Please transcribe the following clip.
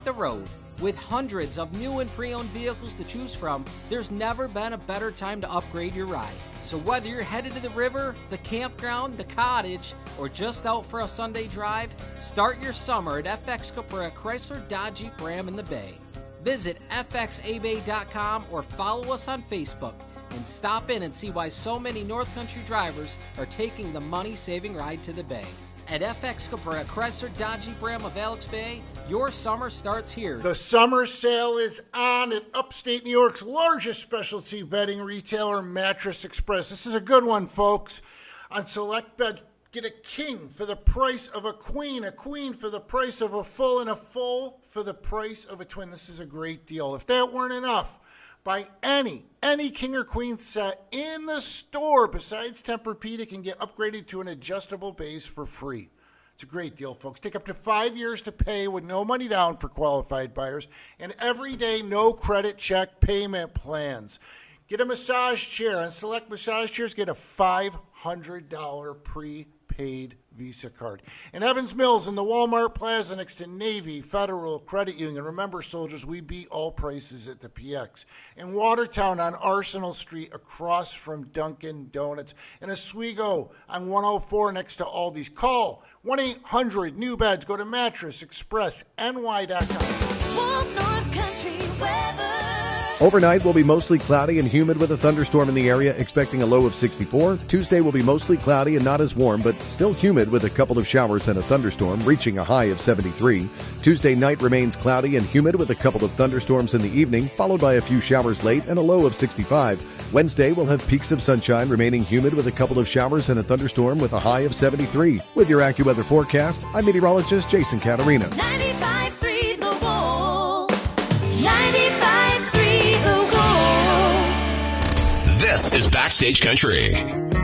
the road. With hundreds of new and pre-owned vehicles to choose from, there's never been a better time to upgrade your ride. So whether you're headed to the river, the campground, the cottage, or just out for a Sunday drive, start your summer at FX Cabrera Chrysler Dodge Jeep Ram in the Bay. Visit fxabay.com or follow us on Facebook and stop in and see why so many North Country drivers are taking the money-saving ride to the Bay. At FX Cabrera Chrysler Dodge Jeep Ram of Alex Bay, your summer starts here. The summer sale is on at upstate New York's largest specialty bedding retailer, Mattress Express. This is a good one, folks. On select beds, get a king for the price of a queen for the price of a full, and a full for the price of a twin. This is a great deal. If that weren't enough, buy any king or queen set in the store besides Tempur-Pedic and get upgraded to an adjustable base for free. It's a great deal, folks. Take up to 5 years to pay with no money down for qualified buyers and everyday no credit check payment plans. Get a massage chair. On select massage chairs, get a $500 prepaid Visa card. In Evans Mills, in the Walmart Plaza next to Navy Federal Credit Union. Remember, soldiers, we beat all prices at the PX. In Watertown on Arsenal Street across from Dunkin' Donuts. In Oswego on 104 next to Aldi's. Call 1-800-NEW-BEDS. Go to mattressexpressny.com. Wolf North Country weather. Overnight will be mostly cloudy and humid with a thunderstorm in the area, expecting a low of 64. Tuesday will be mostly cloudy and not as warm, but still humid with a couple of showers and a thunderstorm, reaching a high of 73. Tuesday night remains cloudy and humid with a couple of thunderstorms in the evening, followed by a few showers late and a low of 65. Wednesday will have peaks of sunshine, remaining humid with a couple of showers and a thunderstorm with a high of 73. With your AccuWeather forecast, I'm meteorologist Jason Catarina. 95.3 The Wolf. 95.3 The Wolf. This is Backstage Country.